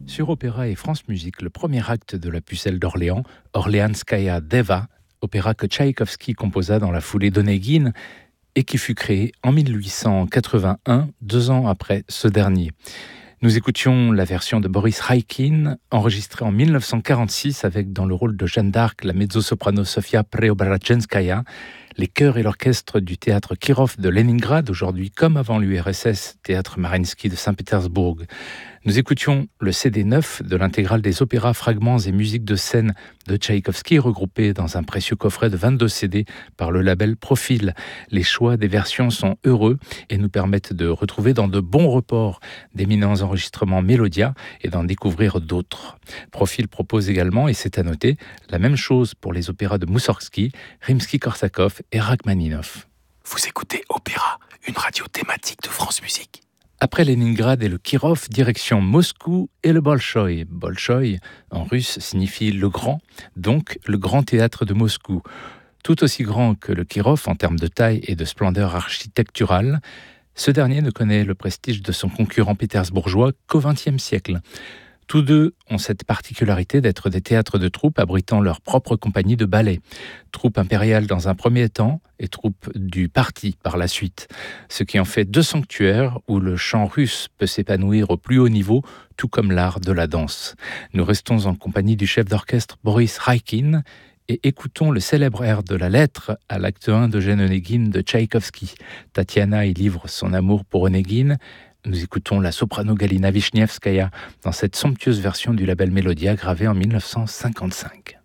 Sur Opéra et France Musique, le premier acte de la Pucelle d'Orléans, Orleanskaya Deva, opéra que Tchaïkovski composa dans la foulée d'Onegin et qui fut créé en 1881, 2 ans après ce dernier. Nous écoutions la version de Boris Raikin, enregistrée en 1946 avec dans le rôle de Jeanne d'Arc la mezzo-soprano Sofia Preobrajenskaya, les chœurs et l'orchestre du théâtre Kirov de Leningrad, aujourd'hui comme avant l'URSS, théâtre Mariinsky de Saint-Pétersbourg. Nous écoutions le CD 9 de l'intégrale des opéras, fragments et musiques de scène de Tchaïkovski, regroupés dans un précieux coffret de 22 CD par le label Profil. Les choix des versions sont heureux et nous permettent de retrouver dans de bons reports d'éminents enregistrements Mélodia et d'en découvrir d'autres. Profil propose également, et c'est à noter, la même chose pour les opéras de Moussorgsky, Rimsky-Korsakov et Rachmaninov. Vous écoutez Opéra, une radio thématique de France Musique. Après Leningrad et le Kirov, direction Moscou et le Bolchoï. Bolchoï, en russe, signifie le grand, donc le grand théâtre de Moscou. Tout aussi grand que le Kirov en termes de taille et de splendeur architecturale, ce dernier ne connaît le prestige de son concurrent pétersbourgeois qu'au XXe siècle. Tous deux ont cette particularité d'être des théâtres de troupes abritant leur propre compagnie de ballet. Troupe impériale dans un premier temps et troupe du parti par la suite. Ce qui en fait deux sanctuaires où le chant russe peut s'épanouir au plus haut niveau, tout comme l'art de la danse. Nous restons en compagnie du chef d'orchestre Boris Raikin et écoutons le célèbre air de la lettre à l'acte 1 d'Eugène Onegin de Tchaïkovski. Tatiana y livre son amour pour Onegin. Nous écoutons la soprano Galina Vishnievskaya dans cette somptueuse version du label Mélodia gravée en 1955.